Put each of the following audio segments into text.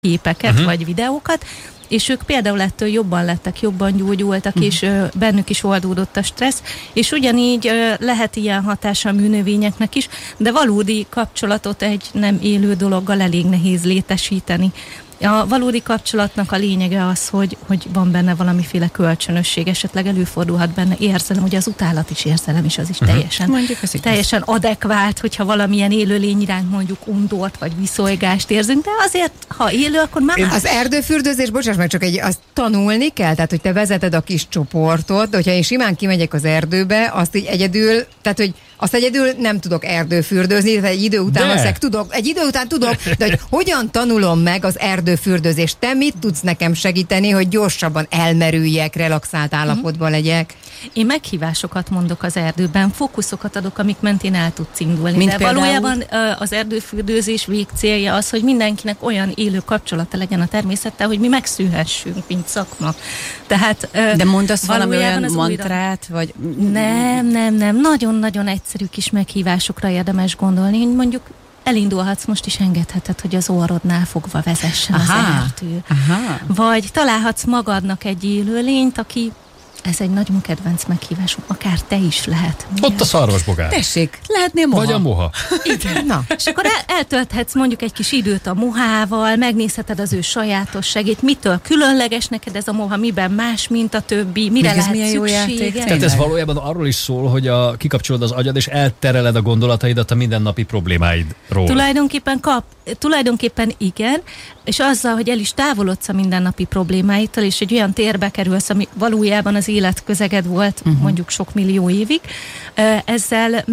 képeket vagy videókat, és ők például ettől jobban lettek, jobban gyógyultak, és bennük is oldódott a stressz, és ugyanígy lehet ilyen hatása a műnövényeknek is, de valódi kapcsolatot egy nem élő dologgal elég nehéz létesíteni. A valódi kapcsolatnak a lényege az, hogy van benne valamiféle kölcsönösség, esetleg előfordulhat benne érzelem, ugye az utálat is érzelem, és az is teljesen adekvált, hogyha valamilyen élőlény iránt mondjuk undort vagy viszolygást érzünk, de azért, ha élő, akkor már... Az erdőfürdőzés, bocsáss meg, csak azt tanulni kell, tehát hogy te vezeted a kis csoportot, de hogyha én simán kimegyek az erdőbe, azt így egyedül, tehát hogy azt egyedül nem tudok erdőfürdőzni, de egy idő után tudok, de hogy hogyan tanulom meg az erdőfürdőzést? Te mit tudsz nekem segíteni, hogy gyorsabban elmerüljek, relaxált állapotban legyek? Én meghívásokat mondok az erdőben, fókuszokat adok, amik mentén el tudsz indulni. De valójában az erdőfürdőzés végcélja az, hogy mindenkinek olyan élő kapcsolata legyen a természettel, hogy mi megszűhessünk, mint szakma. Tehát, de mondasz valami olyan mantrát, vagy... Nem. Nagyon-nagyon egyszerű kis meghívásokra érdemes gondolni, hogy mondjuk elindulhatsz, most is engedheted, hogy az orrodnál fogva vezessen az erdő. Vagy találhatsz magadnak egy élőlényt, aki ez egy nagyon kedvenc meghívásom, akár te is lehet. Ott a szarvasbogár. Tessék, lehetnél moha. Vagy a moha. Igen. Na. És akkor eltölthetsz mondjuk egy kis időt a mohával, megnézheted az ő sajátosságét, mitől különleges neked ez a moha, miben más, mint a többi, mire lehet szüksége. Tehát ez valójában arról is szól, hogy kikapcsolod az agyad, és eltereled a gondolataidat a mindennapi problémáidról. Tulajdonképpen igen, és azzal, hogy el is távolodsz a mindennapi problémáitól, és egy olyan térbe kerülsz, ami valójában az életközeged volt mondjuk sok millió évig, ezzel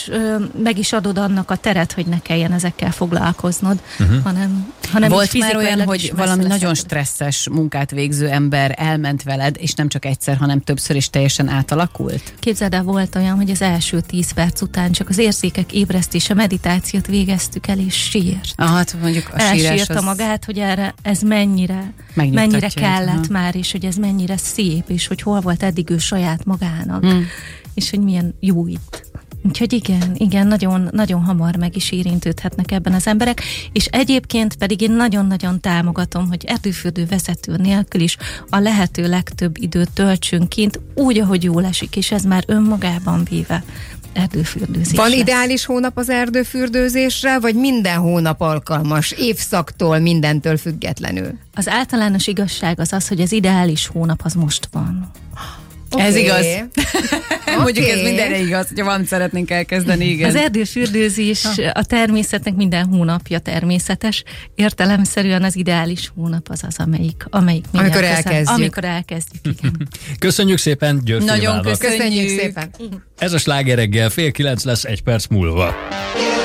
meg is adod annak a teret, hogy ne kelljen ezekkel foglalkoznod, hanem volt már olyan, hogy valami nagyon stresszes munkát végző ember elment veled, és nem csak egyszer, hanem többször is teljesen átalakult? Képzeld el, volt olyan, hogy az első 10 perc után csak az érzékek ébresztése, meditációt végeztük el, és sírt. Hát mondjuk a sírás elsírta magát, hogy erre ez mennyire kellett már, és hogy ez mennyire szép, és hogy hol volt eddig ő saját magának, és hogy milyen jó itt. Úgyhogy igen, nagyon, nagyon hamar meg is érintődhetnek ebben az emberek, és egyébként pedig én nagyon-nagyon támogatom, hogy erdőfürdő vezető nélkül is a lehető legtöbb időt töltsünk kint, úgy, ahogy jól esik, és ez már önmagában véve erdőfürdőzésre. Van ideális hónap az erdőfürdőzésre, vagy minden hónap alkalmas, évszaktól, mindentől függetlenül? Az általános igazság az, hogy az ideális hónap az most van. Ez igaz. Mondjuk ez mindenre igaz, hogyha valamit szeretnénk elkezdeni, igen. Az erdőfürdőzés a természetnek minden hónapja természetes. Értelemszerűen az ideális hónap az, amikor elkezdjük. Igen. Köszönjük szépen, Györfi Nagyon köszönjük szépen. Ez a Sláger reggel, 8:30 lesz 1 perc múlva.